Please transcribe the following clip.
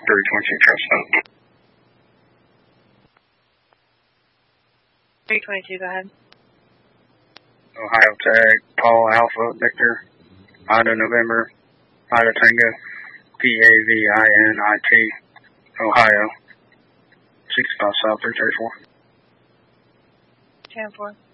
322 Trust. 322, go ahead. Ohio tag, Paul Alpha Victor, Ida November, Ida Tango, PAVINIT, Ohio, 65 South 334. 10-4.